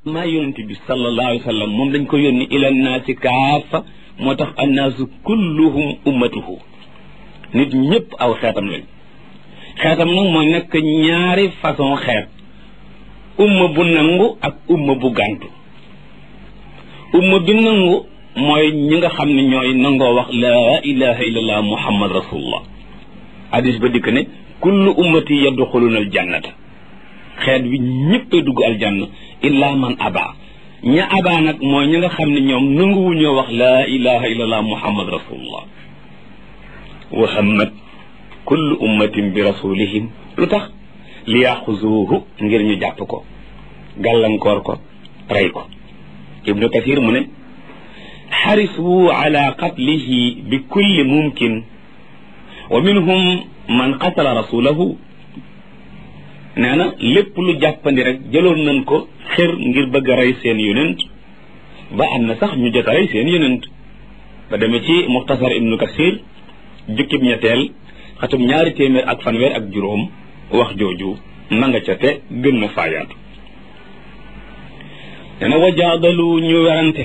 maa yonente bi sallallahu alayhi wa sallam moom dañ ko yónni ila naasi kaafa moo tax annaasu kulluhum ummatuhu nit ñëpp aw xeetam lañ xeetam nag moo nekk ñaari façon xeet umma bu nangu ak umma bu gàntu umma bi nangu mooy ñi nga xam ne ñooy nangoo wax laa ilaha illallah muhammad rasulullah hadis ba dikk ne kullu ummati yadxuluna aljannata xeet bi ñëppay dugg aljanna illa man aba ña aba nag mooy ñi nga xam ne ñoom nanguwuñoo wax laa ilaha illallah muhammad rasulullah wa hammat kullu ummatin bi rasulihim lu tax li yaxuzuuhu ngir ñu jàpp ko gàllankoor ko rey ko ibnu kasir mu ne xarisu ala qatlihi bi kulli mumkin wa minhum man qatala rasulahu nee na lépp lu jàppandi rek jëloon nañ ko xër ngir bëgg a rey seen yonent ba am na sax ñu jot a rey seen yonent ba demee ci muxtasar ibnu kasir jukkib ñetteel xatum 200 ak juróom wax jooju ma nga ca te gën na faayaatu nee na wajaadalu ñu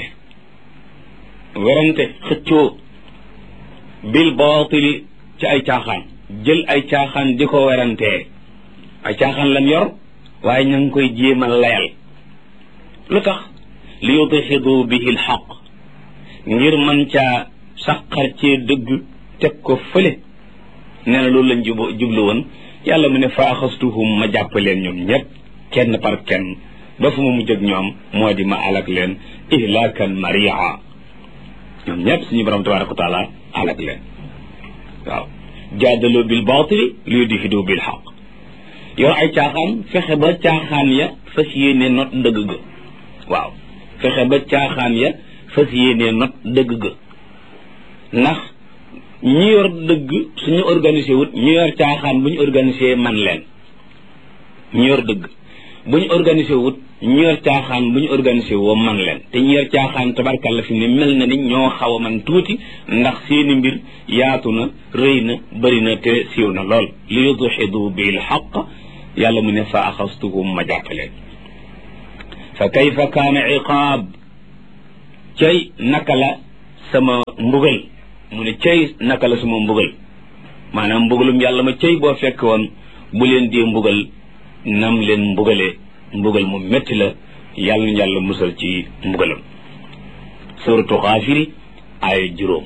werante xëccoo bil baatili ci ay caaxaan jël ay caaxaan di ko werantee ay caaxaan lan yor waaye ña ngi koy jéem a layal lu tax li yudxidu bihi alxaq ngir mën caa saqar ci dëgg teg ko fële nee na loolu lañ jublu woon yàlla mu ne fa axastuhum ma jàpp leen ñoom ñëpp kenn par kenn ba fu ma mujj ak ñoom moo di ma alak leen ihlaakan maria ñoom ñëpp suñu borom tabaraka wa taala alak leen waaw jaadaloo bil baatili li yudxidu bil xaq yor ay caaxaan fexe ba caaxaan ya fas yéene not dëgg ga waaw fexe ba caaxaan ya fas yéene not dëgg ga ndax ñi yor dëgg suñu organisé wut ñu yor caaxaan bu ñu organisé man leen ñu yor dëgg bu ñu organisé wut ñu yor caaxaan bu ñu organisé woo man leen te ñu yor caaxaan tabarkàlla fi ne mel na ni ñoo xaw a man tuuti ndax seeni mbir yaatu na rëy na bëri na te siiw na lool li yudxidu bil xaq yàlla mu ne fa axastuhum ma jàppaleen fa kayfa kaana iqaab cay naka la sama mbugal mu ne cay naka la sama mbugal maanaam mbugalum yàlla ma cay boo fekk woon bu leen dee mbugal nam leen mbugalee mbugal mu métti la yàlla na yàlla musal ci mbugalam suratu xaafiri ay 5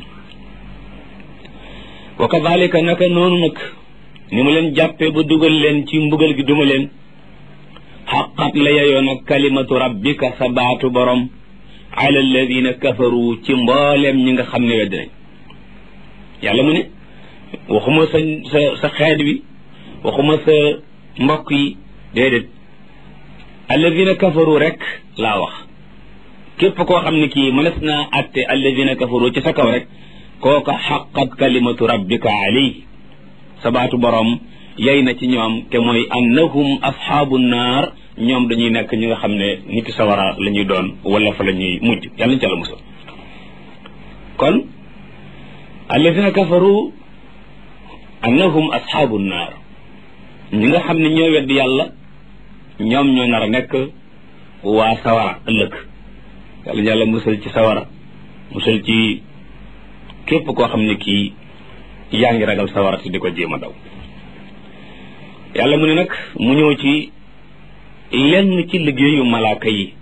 wa kadalika naka noonu nag ni mu leen jàppee ba dugal leen ci mbugal gi duma leen xaqat la yeyoon ak kalimatu rabbika sa baatu borom ala alladina kafaru ci mbooleem ñi nga xam ne wedd nañ yàlla mu ne waxuma sa xeet bi waxuma sa mbokk yi déedéet alladina kafaru rek laa wax képp koo xam ne kii mënees naa atte alladina kafaru ci sa kaw rek kooka xaqat kalimatu rabbika alayhi sabaatu borom yey na ci ñoom te mooy annahum asxaabu naar ñoom dañuy nekk ñi nga xam ne niti sawara la ñuy doon wala fa la ñuy mujj yàlla nañ ca la musal kon alladina kafaru annahum asxaabu naar ñi nga xam ne ñoo wedd yàlla ñoom ñoo nar a nekk waa sawara ëllëg yàlla yàlla musal ci sawara musal ci képp koo xam ne kii yaa ngi ragal sawara te di ko jéem a daw yàlla mu ne nag mu ñëw ci lenn ci liggéeyu malaaka yi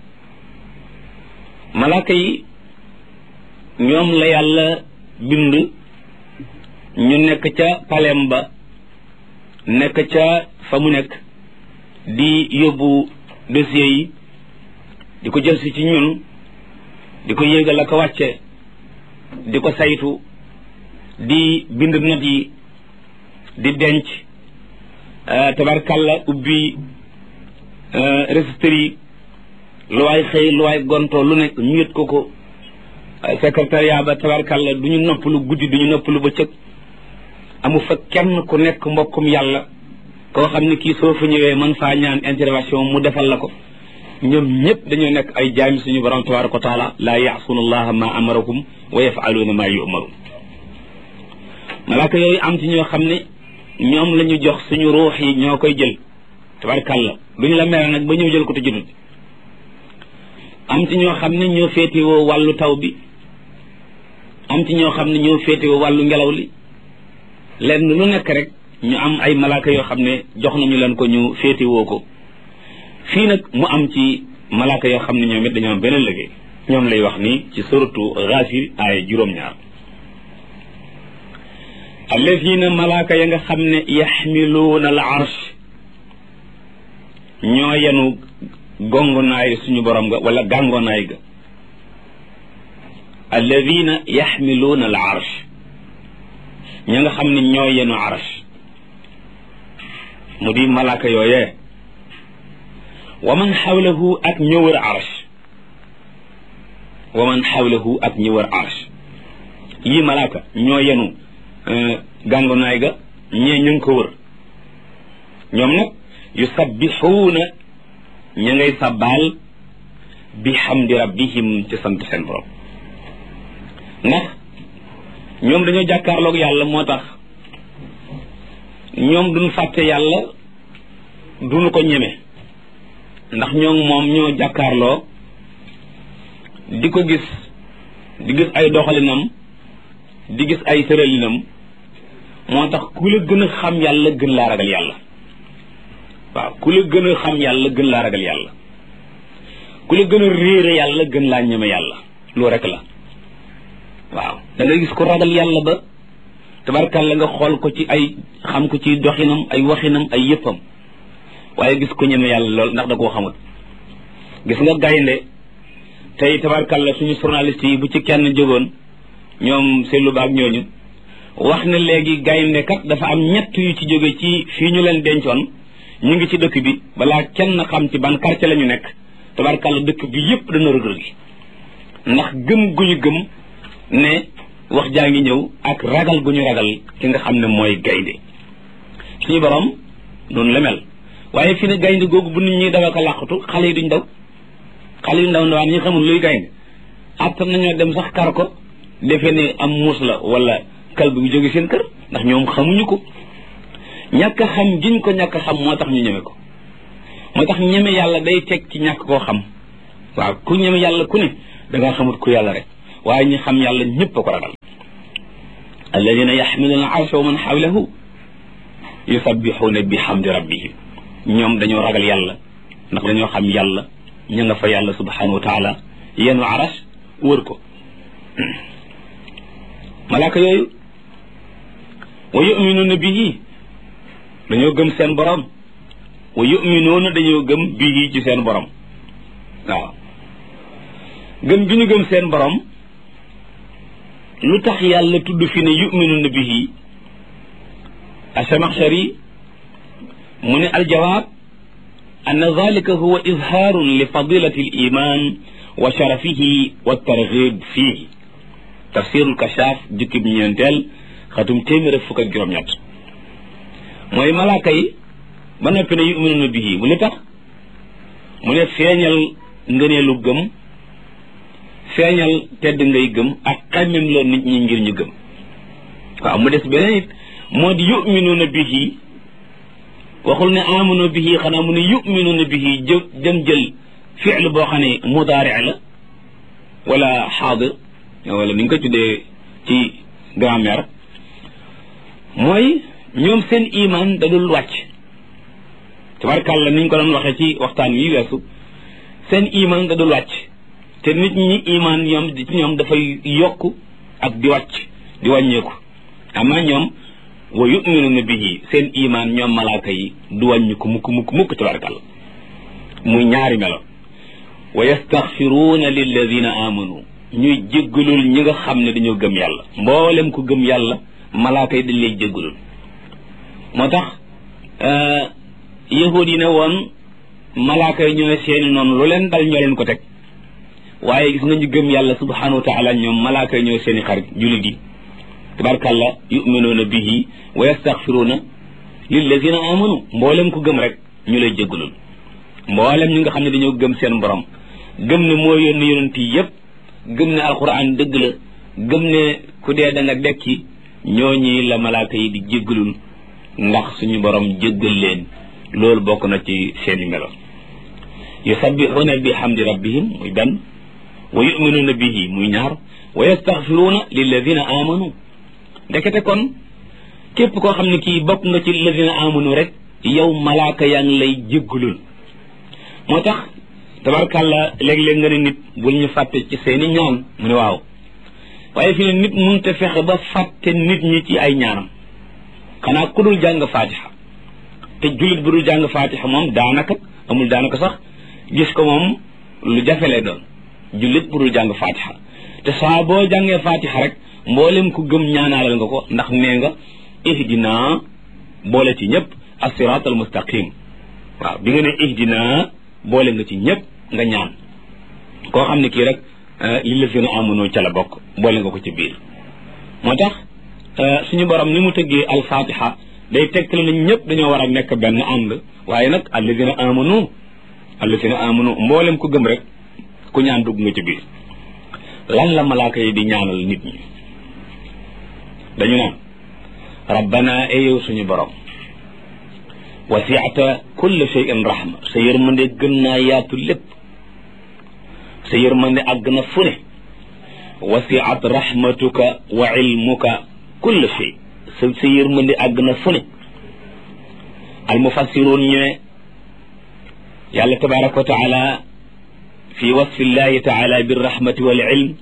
ñoom la yàlla bind ñu nekk ca palem ba nekk ca fa mu nekk di yóbbu dossier yi di ko jël si ci ñun di ko yéegal ak wàcce di ko saytu di bind note yi di denc tabarkalla ubbi registre yi lu waay xëy lu waay gontoo lu nekk ñu yët ko secrétariat ba tabarkalla du ñu noppalu guddi du ñu noppalu bëccëg amu fa kenn ku nekk mbokkum yàlla koo xam ne kii soo fa ñëwee mën faa ñaan intervention mu defal la ko ñoom ñëpp dañoo nekk ay jaami suñu borom tabaraka wa taala laa yaasuuna allaha ma amarakum wa yafaluuna ma yumaruun malaaka yooyu am ci ñoo xam ne ñoom la ñu jox suñu ruux yi ñoo koy jël tabarkalla duñu la mere nag ba ñëw jël ko te jëlut am ci ñoo xam ne ñoo féetewoo wàllu taw bi, am ci ñoo xam ne ñoo féetewoo wàllu ngelaw li. lenn lu nekk rek ñu am ay malaaka yoo xam ne jox nañu leen ko ñu féetewoo ko. fii nag mu am ci malaaka yoo xam ne ñoom it dañoo am beneen liggéey. ñoom lay wax ni ci suratu Ghafir ay juróom-ñaar. allazina malaaka ya nga xam ne yaxmiluuna al arsh ñoo yenu gongonaay suñu borom ga wala gàngonaay ga. allazina yaxmiluuna al arsh ña nga xam ne ñoo yenu arsh mu di malaaka yooyee. wa man xawlahu ak ñi wër arsh wa man xawlahu ak ñi wër arsh yii malaaka ñoo yenu gàngonaay ga ñee ñu ngi ko wër. ñoom nag yusabbixuuna ña ngay sabbaal bi xamdi rabbihim ci sant seen borom. ndax ñoom dañoo jàkkaarloog yàlla moo tax ñoom duñ fàtte yàlla duñu ko ñeme. ndax ñoo moom ñoo jàkkaarloo di ko gis di gis ay doxalinam di gis ay tëralinam moo tax ku la gën a xam yàlla gën laa ragal yàlla. waaw ku la gën a xam yàlla gën laa ragal yàlla, ku la gën a réere yàlla gën laa ñeme yàlla. loolu rek la. waaw da nga gis ko ragal yàlla ba tabarkàlla nga xool ko ci ay xam ko ci doxinam ay waxinam ay yëppam, waaye gis ko ñeme yàlla lool ndax da koo xamut. gis nga gaynde tey tabarkàlla suñu journaliste yi bu ci kenn jógoon ñoom seetlu baag ñooñu wax ne léegi gaynde kat dafa am ñett yu ci jóge ci fii ñu leen dencoon ñu ngi ci dëkk bi balaa kenn xam ci ban quartier la ñu nekk tabarkàlla dëkk bi yépp dana rëg-rëg gi ndax gëm gu ñu gëm ne wax jaa ngi ñëw ak ragal gu ñu ragal ki nga xam ne mooy gaynde. suñu borom noonu la mel. waaye fi ne gaynde googu bu nit ñi daw ak a làqatu xale yi duñ daw. xale yu ndaw ndawaan ñi xamul luy gaynde attan nañoo dem sax kar ko defe ne am muus la wala kalb bu jóge seen kër ndax ñoom xamuñu ko. ñàkk a xam giñ ko ñàkk a xam moo tax ñu ñeme ko. moo tax ñeme yàlla day teg ci ñàkk koo xam. waaw ku ñeme yàlla ku ne da ngaa xamut ku yàlla rek, waaye ñi xam yàlla ñëpp a ko ragal. alladina yaxmiluuna al arsha wa man xawlahu yusabbixuuna bi xamdi rabbihim. ñoom dañoo ragal yàlla ndax dañoo xam yàlla ña nga fa yàlla subhanahu wa taala yenu arash wër ko. malaaka yooyu wa yuminuuna bihi dañoo gëm seen borom. wa yuminuuna dañoo gëm bihi ci seen borom. waaw gëm gi ñu gëm seen borom lu tax yàlla tudd fi ne yuminuuna bihi. Asamaxshari mu ne aljawaab anna dalika huwa izhaarun li fadilati al iman wa sharafihi wa targhib fihi. tafsirul kashaaf jukkib ñeenteel xatum téeméer ak fukk ak juróom-ñett. mooy malaaka yi ba noppi ne yuminuuna bihi mu lu tax mu ne feeñal ngëneelu gëm, feeñal tedd ngay gëm ak xemmem la nit ñi ngir ñu gëm. waaw mu des beneen it moo di yuminuuna bihi waxul ne amanu bihi xanaa mu ne yuminuuna bihi jëm jël fi'l boo xam ne mudaari' la wala xaadir wala ni nga ko tuddee ci grammaire. mooy ñoom seen iman da dul wàcc. tabarkàlla ni ñu ko doon waxee ci waxtaan wi weesu seen iman da dul wàcc te nit ñi iman ñoom ci ñoom dafay yokk ak di wàcc di wàññeeku. ama ñoom wa yuminuuna bihi seen iman ñoom malaaka yi du wàññi ko mukk tabarkàlla. muy ñaari melo. wa yastaxfiruuna lilladina amanu ñuy jéggalul ñi nga xam ne dañoo gëm yàlla. mboolem ku gëm yàlla malaaka yi dañ lay jéggalul. moo tax yahud yi ne woon malaaka yi ñooy seeni noonu lu leen dal ñoo leen ko teg. waaye gis nga ñu gëm yàlla subhanahu wa taala ñoom malaaka yi ñooy seeni xarit jullit yi tabarkàlla yuminuuna bihi wa yastaxfiruuna lilladina amanu mboolem ku gëm rek ñu lay jéggalul. mboolem ñi nga xam ne dañoo gëm seen borom gëm ne moo yónni yonent yi yépp gëm ne alquran dëgg la gëm ne ku dee da nga dekki ñooñi la malaaka yi di jéggalul ndax suñu borom jéggal leen. loolu bokk na ci seeni melo. yusabbixuuna bi hamdi rabbihim muy benn wa yuminuuna bihi muy ñaar wa yastaxfiruuna lilladina amanu ndekete kon képp koo xam ne kii bokk nga ci alladina amanu rek yow malaaka yaa ngi lay jéggalul moo tax tabarkàlla léeg-léeg nga ne nit bul ñu fàtte ci seeni ñaan mu ne waaw waaye fi ne nit mënut a fexe ba fàtte nit ñi ci ay ñaanam xanaa ku dul jàng fatiha te jullit bu dul jàng fatiha moom daanaka amul daanaka sax gis ko moom lu jafe lay doon jullit bu dul jàng fatiha te saa boo jàngee fatiha rek mboolem ku gëm ñaanaalal nga ko ndax nee nga ihdina boole ci ñëpp as-siraat al mustaqim waaw bi nga ne ihdina boole nga ci ñëpp nga ñaan koo xam ne kii rek lillazina amanu ca la bokk boole nga ko ci biir moo tax suñu borom ni mu tëggee al-fatiha day tegtal nañ ñëpp dañoo war a nekk benn ànd waaye nag allazina amanu mboolem ku gëm rek ku ñaan dugg nga ci biir lan la malaaka yi di ñaanal nit ñi dañu naan rabbana yow suñu borom wasi'ta kulla shay'in rahma sa yërmande gën naa yaatu lépp sa yërmande àgg na fu ne wasi'at rahmatuka wa ilmuka kulla shay sa yërmande àgg na fu ne almufassiroon ñu ne yàlla tabaraka wa taala fi wasfi llahi taala birrahmati wal ilm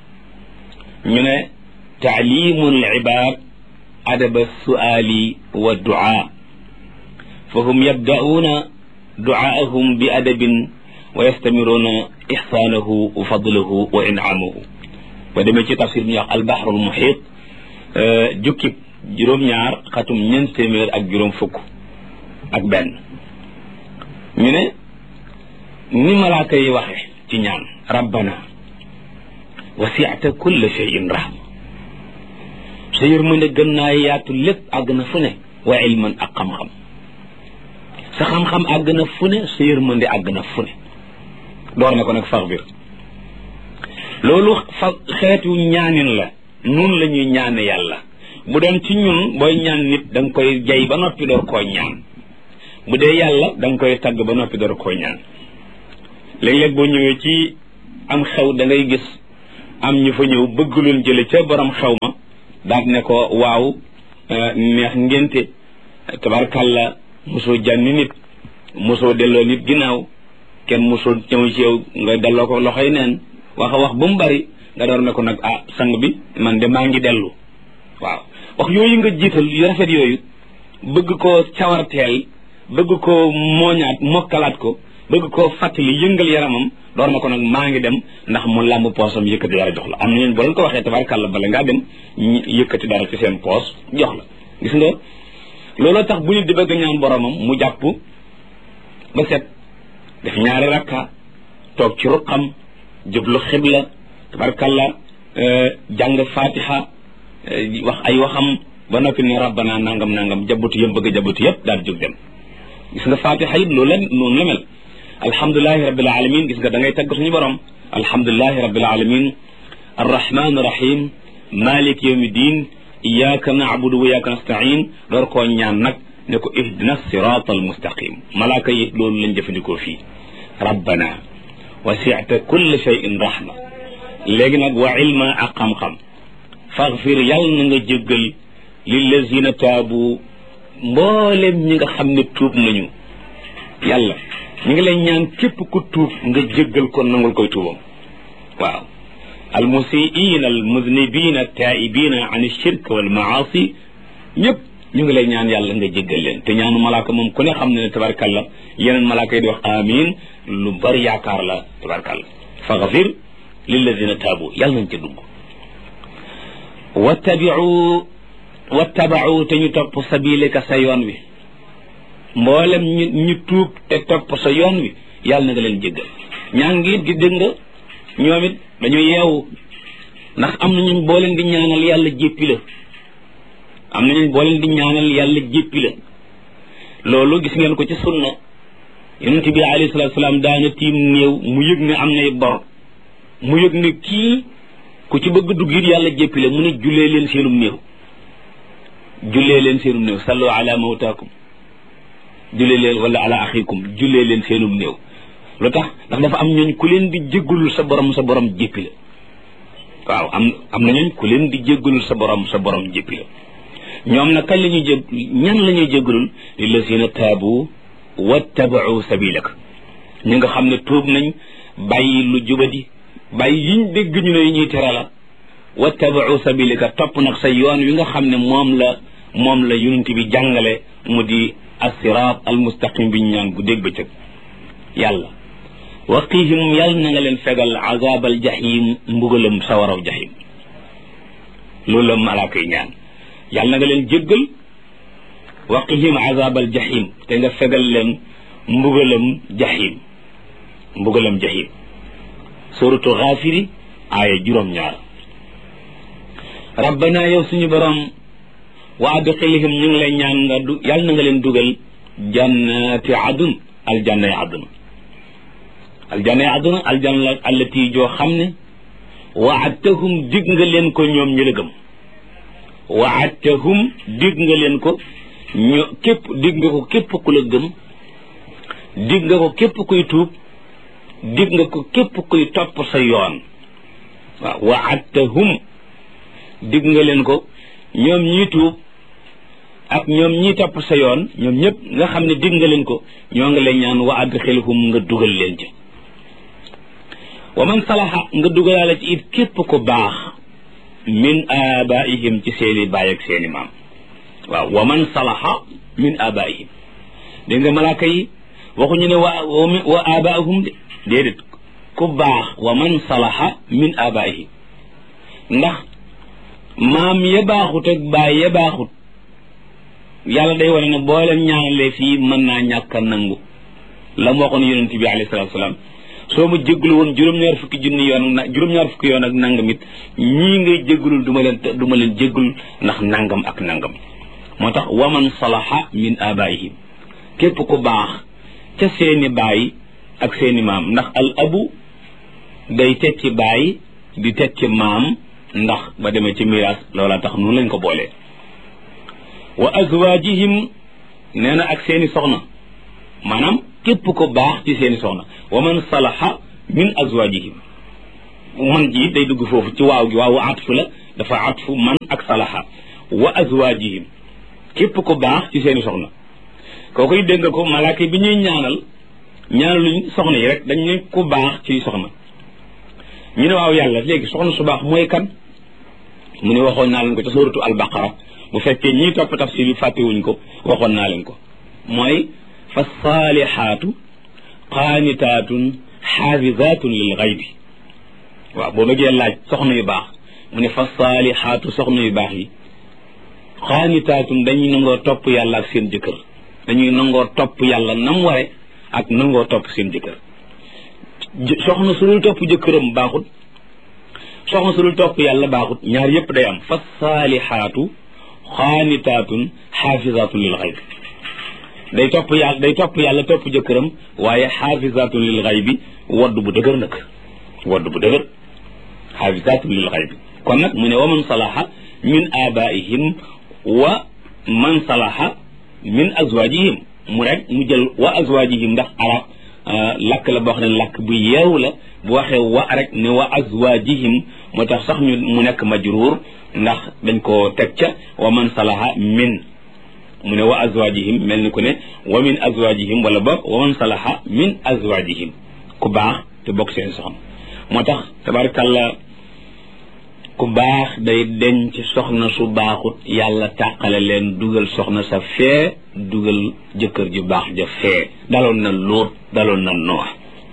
ñu ne taalimu al-ibaad adaba su'aali wa du'a fahum yabda'uuna du'aahum bi adabin wa yastamiruuna ihsaanahu wa fadlahu wa in'aamahu ba demee ci tafsir bi ñuy wax al-bahr al-muhiit jukkib juróom-ñaar xatum ñeent téeméer ak juróom fukk ak benn ñu ne ni malaaka yi waxe ci ñaan rabbana wasi'ta kulla shay'in rahma sa yërmande gën naa yaatu lépp àgg na fu ne wa ilman ak xam-xam sa xam-xam àgg na fu ne sa yërmande àgg na fu ne door na ko nag faxbir loolu xeetu ñaanin la nun la ñuy ñaane yàlla bu doon ci ñun booy ñaan nit da nga koy jay ba noppi door koo ñaan bu dee yàlla da nga koy tagg ba noppi door koo ñaan léeg-léeg boo ñëwee ci am xew da ngay gis am ñu fa ñëw bëgg loon jële ca borom xew ma daal ne ko waaw neex ngénte tabarkàlla mosoo jànni nit mosoo delloo nit ginnaaw kenn mosoo ñëw ci yow nga delloo ko loxoy neen wax a wax ba mu bari nga door ne ko nag sang bi man de maa ngi dellu waaw wax yooyu nga jiital yu rafet yooyu bëgg koo cawarteel bëgg koo mooñaat mokkalaat ko bëgg koo fàttali yëngal yaramam door na ko nag maa ngi dem ndax mu làmb poosam yëkkati dara jox la am na ñeen boo leen ko waxee tabarkàlla bala ngaa dem yëkkati dara ci seen poos jox la gis nga looloo tax bu nit di bëgg ñaan boromam mu jàpp ba set def ñaari rakka toog ci ruqam jublu xibla tabarkàlla jàng fatiha wax ay waxam ba noppi ne rabbana nangam nangam jabutu yëm bëgg jabutu yëpp daal jóg dem gis nga fatiha it loolu la noonu la mel alhamdulilahi rabbil alamin gis nga da ngay tagg suñu borom alhamdulilahi rabbil alamin arrahman rahim malik yawmi din iyyaka na'budu wa iyyaka nasta'in door koo ñaan nag ne ko ihdina sirata almustaqim malaaka yi loolu lañ jëfandikoo fii rabbana wasi'ta kulla shay'in rahma léegi nag wa ilma ak xam-xam faghfir yàlla na nga jéggal lillazina taabu mboolem ñi nga xam ne tuub nañu yàlla ñu ngi lay ñaan képp ku tuub nga jéggal ko nangul koy tuubam waaw almusiina almuznibina altaibina an alshirk walmaasi ñëpp ñu ngi lay ñaan yàlla nga jéggal leen te ñaanu malaaka moom ku ne xam ne tabarkalla yeneen malaaka yi di wax amin lu bari yaakaar la tabarkalla faghfir lilladina taabu yàlla nañ ca dugg wattabau te ñu topp sabileka sa yoon wi mboolem ñu tuub te topp sa yoon wi yàlla na nga leen jéggal ñaan ngi di dégg nga ñoom it dañu yeewu ndax am nañu boo leen di ñaanal yàlla jéppi la am nañu boo leen di ñaanal yàlla jéppi la loolu gis ngeen ko ci sunna yonent bi alayhi salaatu salaam daana tiim néew mu yëg ne am nay bor mu yëg ne kii ku ci bëgg dugg it yàlla jéppi la mu ne jullee leen seenum néew jullee leen seenum néew sallu ala mawtaakum jullee leen wala ala axikum jullee leen seenum néew lu tax ndax dafa am ñooñ ku leen di jéggalul sa borom jéppi la waaw am na ñooñ ku leen di jéggalul sa borom jéppi la ñoom nag kan la ñuy ñan la ñuy jéggalul lillazina taabu wattabau sabilak ñi nga xam ne tuub nañ bàyyi lu jubadi bàyyi yiñ dégg ñu ne ñuy tere la wattabau sabilaka topp nag sa yoon wi nga xam ne moom la yonent bi jàngale mu di as-siraat al-mustaqim bi ñu ñaan gu dégg bëccëg yàlla waqihim yàlla na nga leen fegal azabal jahim mbugalam sawaraw jahim loolu la malaaka yi ñaan yàlla na nga leen jéggal waqihim azabal jahim te nga fegal leen mbugalam jahim suratu Gaafiri aaya 7 rabbana yow suñu borom wa adxilhim ñu ngi lay ñaan nga yàlla na nga leen dugal jannati adun aljanna aljanna allati joo xam ne waadtahum dig nga leen ko ñoom ñi la gëm waadtahum dig nga leen ko dig nga ko képp ku la gëm dig nga ko képp kuy tuub dig nga ko képp kuy topp sa yoon waaw waadtahum dig nga leen ko ñoom ñii tuub ak ñoom ñii topp sa yoon ñoom ñëpp nga xam ne dig nga leen ko ñoo ngi lay ñaan wa adxilhum nga dugal leen ci wa man salaha nga dugalaale ci it képp ko baax min abaihim ci seeni baay ak seeni maam waaw wa man salaha min abaihim dégg nga malaaka yi waxuñu ne wa abaahum de déedéet ku baax wa man salaha min abaihim ndax maam ya baaxut ak baay ya baaxut yàlla day wane ne boo leen ñaanalee fii mën naa ñàkk a nangu la mu waxoon yonent bi alayhi salaatu salaam soo ma jégglu woon juróom-ñaar fukki yoon ak nangam it ñii ngay jéggulul du ma leen jéggul ndax nangam ak nangam moo tax waman salaha min abaihim képp ku baax ca seeni baay ak seeni maam ndax al abu day tekki baay di tekki maam ndax ba demee ci miraas loola tax noonu lañ ko boolee wa azwaajihim nee na ak seeni soxna maanaam képp ko baax ci seeni soxna wa man salaha min azwaajihim man ji day dugg foofu ci waaw gi waawu atfu la dafa atfu man ak salaha wa azwaajihim képp ko baax ci seeni soxna kookoy dégg nga ko malaaka bi ñuy ñaanaluñ soxna yi rek dañ ne ku baax ci soxna ñu ne waaw yàlla léegi soxna su baax mooy kan mu ne waxoon naa leen ko ca suuratu al-Baqara bu fekkee ñii topp tafsir yi fàttewuñ ko waxoon naa leen ko mooy fa saalihaatu qaanitaatun xaafizaatun lil xaybi waaw boo bëggee laaj soxna yu baax mu ne fa saalihaatu soxna yu baax yi qaanitaatun dañuy nangoo topp yàlla ak seen jëkkër dañuy nangoo topp yàlla nam ware ak nangoo topp seen jëkkër soxna su dul topp jëkkëram baaxut soxna su dul topp yàlla baaxut ñaar yépp day am fa saalihaatu xaanitaatun xaafizaatun lil xaybi day topp yàlla topp jëkkëram waaye xaafizaatun lil xaybi wadd bu dëgër nag wadd bu dëgër xaafizaatun lil xaybi kon nag mu ne wa man salaha min abaihim wa man salaha min azwaajihim mu rek mu jël wa azwaajihim ndax arab lakk la boo xam ne lakk bu yeewu la bu waxee wa rek ne wa azwaajihim moo tax sax mu nekk majruur ndax dañ ko teg ca wa man salaha min mu ne wa azwaajihim mel ni ku ne wa min azwaajihim wala boog wa man salaha min azwaajihim ku baax te bokk seen soxna moo tax tabarakàllah ku baax day denc soxna su baaxut yàlla tàqale leen dugal soxna sa fee dugal jëkkër ju baax ja fee daloon na Luut daloon na Noox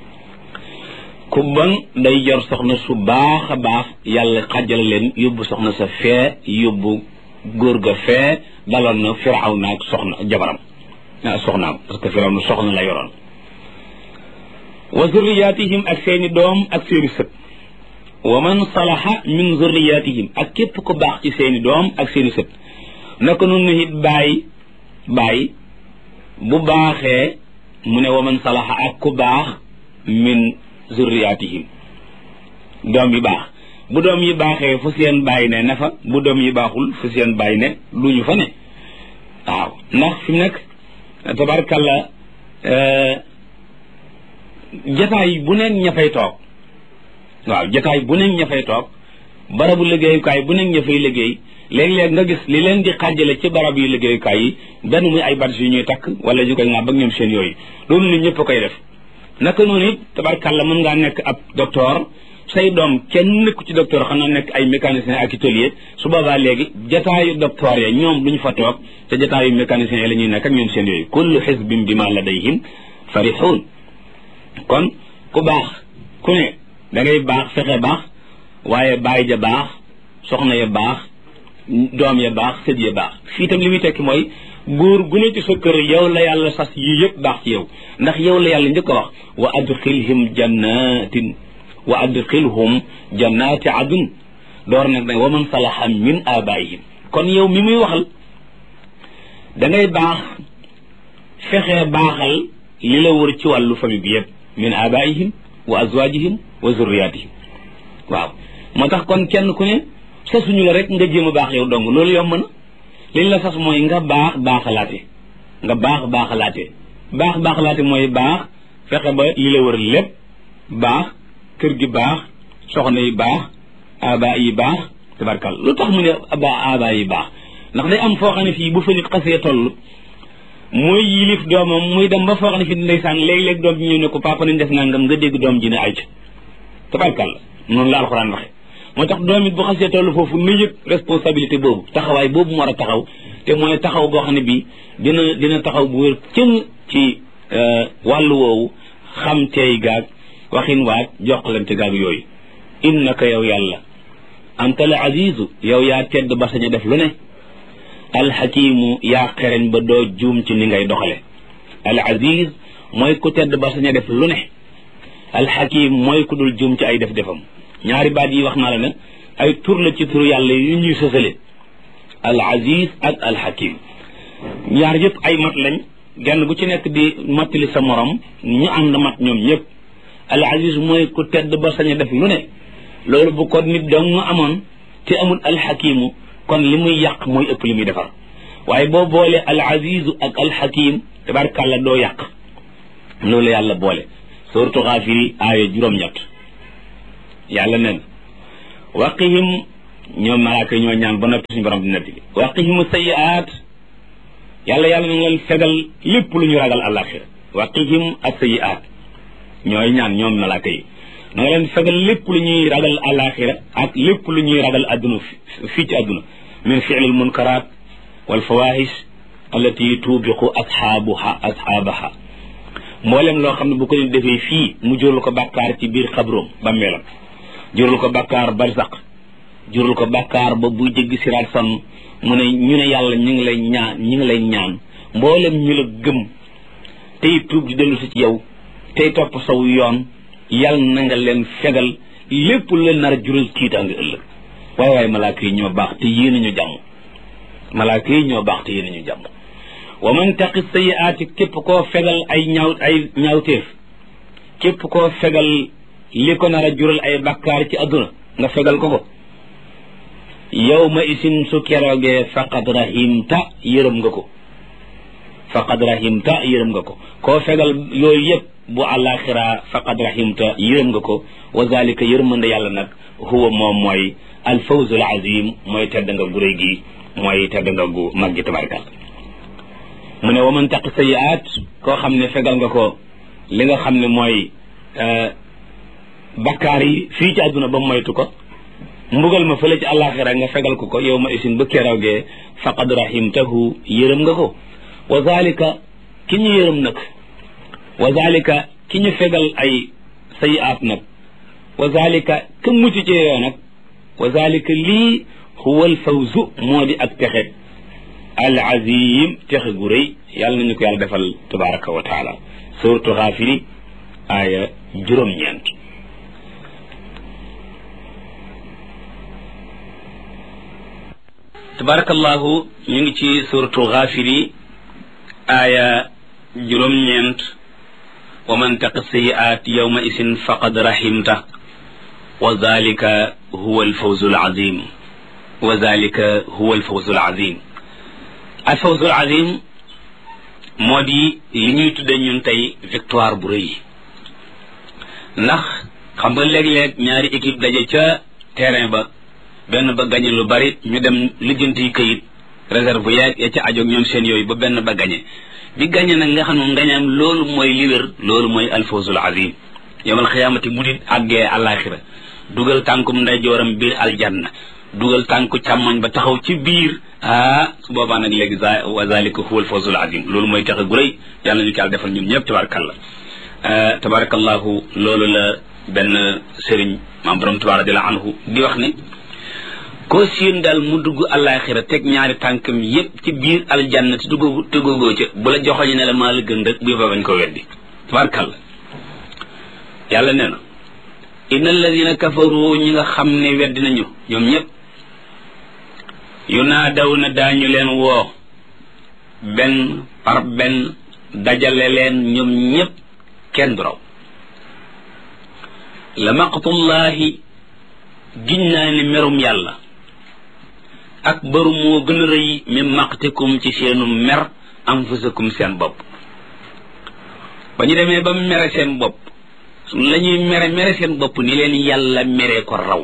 ku bon day jar soxna su baax a baax yàlla xàjjale leen yóbbu soxna sa fee yóbbu góor ga fee daloon na Firawna ak soxna jabaram soxnaam parce que Firawna soxna la yoroon wa zurriyatihim ak seeni doom ak seeni sët wa man salaha min zurriyatihim ak képp ko baax ci seeni doom ak seeni sët naka noonu it baay bu baaxee mu ne wa man salaha ak ku baax min zurriyatihim doom yi baax bu doom yi baaxee fu seen baay ne na fa bu doom yi baaxul fu seen baay ne lu ñu fa ne waaw ndax fi mu nekk tabarkalla jataay bu nekk ña fay toog waaw jataay bu nekk ña fay toog barabu liggéeyukaay bu nekk ña fay liggéey léeg-léeg nga gis li leen di xaajale ci barab yu liggéeyukaay yi benn muy ay badge yu ñuy takk wala ñu koy ŋaa ba ñoom seen yooyu loolu nit ñëpp a koy def naka noonu it tabarkàlla mën ngaa nekk ab docteur say doom kenn nekku ci docteur xanaa nekk ay mécanicien ak atelier su boobaa léegi jataayu docteur ya ñoom duñu fa toog te jataayu mécanicien yi la ñuy nekk ak ñoom seen yooyu kullu xisbin bima ladayhim farixuun kon ku baax ku ne da ngay baax fexe baax waaye baay ja baax soxna ya baax doom ya baax sët ya baax fii tam li muy tekki mooy góor gu ne ci sa kër yow la yàlla sas yii yëpp baax ci yow ndax yow la yàlla njëkk a wax wa adxilhum jannatin wa adxilhum jannati adun door nag wa man salaha min abaihim kon yow mi muy waxal da ngay baax fexe baaxal li la wër ci wàllu famille bi yëpp min abaihim wa azwajihim wa zurriyatihim waaw moo tax kon kenn ku ne sasuñu la rek nga jéem a baax yow dong loolu yomb na liñ la sas mooy nga baax baaxalaate baaxalaate mooy baax fexe ba li la wër lépp baax kër gi baax soxna yi baax aba yi baax tabarkal lu tax mu ne aba yi baax ndax day am foo xam ne fii bu fa nit xasee toll muy yilif doomam muy dem ba foo xam ne fii ndeysaan léeg-léeg doom ji ñëw ne ko papa nañ def nangam nga dégg doom ji ne ay tabarkal noonu la alxuraan waxe moo tax doom it bu xasee toll foofu nu yëg responsabilité boobu taxawaay boobu mu war a taxaw te mooy taxaw boo xam ne bii dina taxaw bu wér cëng ci wàllu woowu xam tey gaag waxin waag joxlante gaag yooyu innaka yow yàlla anta al azizu yow yaa tedd ba sañ a def lu ne alxakimu yaa xereñ ba doo juum ci ni ngay doxale al aziz mooy ku tedd ba sañ a def lu ne alxakim mooy ku dul juum ci ay def-defam ñaari baat yi wax naa la ne ay tur la ci turu yàlla yu ñuy sësale al aziz ak al hakim ñaar yëpp ay mat lañ genn gu ci nekk di mattali sa morom ñu ànd mat ñoom ñëpp al aziz mooy ku tedd ba sañ a def lu ne loolu bu ko nit dong amoon te amul al hakimu kon li muy yàq mooy ëpp li muy defar waaye boo boole al azizu ak al hakim tabarkàlla doo yàq loolu yàlla boole suuratu Gaafiri aaya juróom-ñett yàlla nen waqihim ñoom malaaka ñoo ñaan ba noppi suñu borom di netti bi waqihimu sayyi'aat yàlla na leen fegal lépp lu ñu ragal àllaaxira waqihim as-sayyi'aat ñooy ñaan ñoom malaaka yi na nga leen fegal lépp lu ñuy ragal àllaaxira ak lépp lu ñuy ragal adduna fii ci adduna min fi'lil munkaraat wal fawaahish allati tuubiqu ashaabaha mboolem loo xam ne bu ko nit defee fii mu jural ko bàkkaar ci biir xabroom bàmmeelam jural ko bàkkaar barsaq jural ko bàkkaar ba buy jéggi siraat son mu ne ñu ne yàlla ñu ngi lay ñaan mboolem ñu la gëm tey tuub di dellu si ci yow tey topp saw yoon yàlla na nga leen fegal lépp lu leen nar a jural tiitaange ëllëg waaye malaaka yi ñoo baax te yéen ñu jàmm malaaka yi ñoo baax te yéen ñu jàmm wa man taqi sayyi'aati képp koo fegal ay ñaawteef képp koo fegal li ko nar a jural ay bakkaar ci adduna nga fegal ko yawma isin su keroogee faqad rahimta yërëm nga ko koo fegal yooyu yëpp bu àllaaxira faqad rahimta yërëm nga ko wa zalika yërmande yàlla nag huwa moom mooy alfawzul azim mooy tedd nga gu réy gi mooy tedd nga gu mag gi tabarkal mu ne wa man taqi sayyi'aat koo xam ne fegal nga ko li nga xam ne mooy bakkaar yi fii ci àdduna ba moytu ko mbugal ma fële ci àllaaxira nga fegal ko yow ma isin ba keroogee faqad rahimtahu yërëm nga ko wa zalika ki ñu yërëm nag wa zalika ki ñu fegal ay sayyi'aat nag wa zalika ka mucc ci yoo nag wa zalika lii huwa al fawzu moo di ak texe al azim texe gu rëy yàlla nañu ko yàlla defal tabaraka wa taala suuratu Gaafiri aaya juróom-ñeent tabarakallahu ñu ngi ci suuratu Gaafiri aaya juróom-ñeent wa man taqi sayyi'aat yawma isin faqad rahimta wa zalika huwa al fawzu al azim wa zalika huwa al fawzu al azim al fawzu al azim moo di li ñuy tudde ñun tey victoire bu rëy ndax xam nga léeg-léeg ñaari équipe daje ca terrain ba benn ba gañe lu bari ñu dem lijjanti këyit réserve yaag ya ca ajoog ñoom seen yooyu ba benn ba gañe bi gañe nag nga xam ne ngañaam loolu mooy li wér loolu mooy alfawzul azim yawmal xiyaamati bu nit àggee àllaaxira dugal tànkum ndeyjooram biir aljanna dugal tànku càmmoñ ba taxaw ci biir su boobaa nag léegi wa zalika huwa alfawzul azim loolu mooy tax a gu rëy yàlla ñu ko yàlla defal ñun ñëpp tabarakallahu loolu la benn sëriñ maam borom Tuubaa radiyallahu anhu di wax ne koo siin daal mu dugg àllaaxira teg ñaari tànkam yépp ci biir aljanna te duggagoo ca bu la joxoñu ne la maa la gën rek bu ba bañ ko weddi tabarakallah yàlla nee na inna alladina kafaru ñi nga xam ne weddi nañu ñoom ñëpp yunaadaw na daañu leen woo benn par benn dajale leen ñoom ñëpp kenn du raw la maqtullahi giñ naa ne merum yàlla ak baru moo gën a rëy min maqtikum ci seenu mer anfusakum seen bopp ba ñu demee ba mere seen bopp la ñuy mere seen bopp ni leen yàlla mere ko raw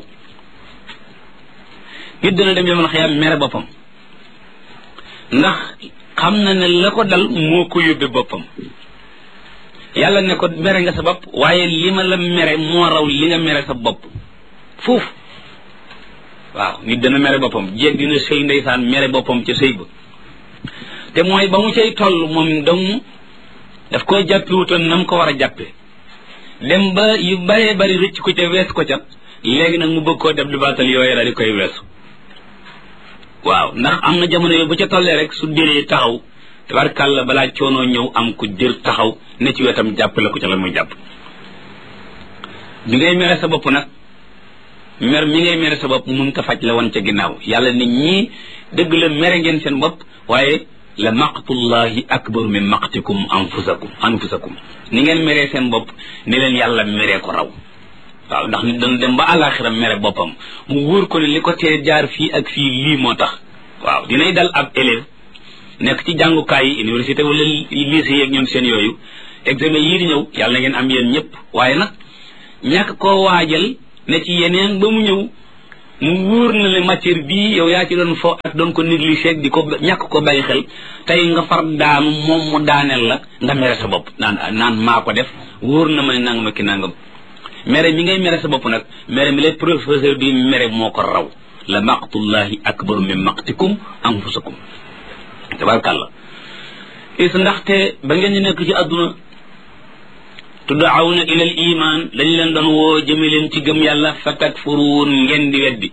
nit dana dem yomal xiyaam mere boppam ndax xam na ne la ko dal moo ko yóbbe boppam yàlla ne ko mere nga sa bopp waaye li ma la mere moo raw li nga mere sa bopp foofu waaw nit dana mere boppam jéeg dina sëy ndeysaan mere boppam ca sëy ba te mooy ba mu cay toll moom dong daf koo jàppiwutoon na mu ko war a jàppe dem ba yu baree bari rëcc ko ca wees ko ca léegi nag mu bëgg koo def di baatal yooyu la di koy weesu waaw ndax am na jamono yooyu bu ca tollee rek su déree taxaw tabarkàlla balaa coonoo ñëw am ku jër taxaw ne ci wetam jàppale ko ca la muy jàpp bi ngay mere sa bopp nag mer mi ngay mere sa bopp mun ta faj la woon ca ginnaaw yàlla nit ñi dëgg la mere ngeen seen bopp waaye la maqtullahi akbaru min maqtikum anfusakum ni ngeen meree seen bopp ni leen yàlla meree ko raw waaw ndax nit dana dem ba àllaaxira mere boppam mu wóor ko ne li ko tee jaar fii ak fii lii moo tax waaw dinay dal ab élève nekk ci jàngukaay yi université wala lycée yeeg ñoom seen yooyu examen yii di ñëw yàlla na ngeen am yéen ñëpp waaye nag ñàkk koo waajal ne ci yeneen ba mu ñëw mu wóor na le matière bii yow yaa ci doon fo ak doon ko négligé di ko ñàkk ko bàyyi xel tey nga far daanu moom mu daaneel la nga mere sa bopp naan maa ko def wóor na ma ne nangam ki nangam mere mi ngay mere sa bopp nag mere mi lay professeur bi mere moo ko raw la maqtullahi akbaru min maqtikum anfusakum tabarkàllah is ndaxte ba ngeen ñu nekk ci àdduna tud'awna ila al iman dañ leen doon woo jëme leen ci gëm yàlla fa takfuruun ngeen di weddi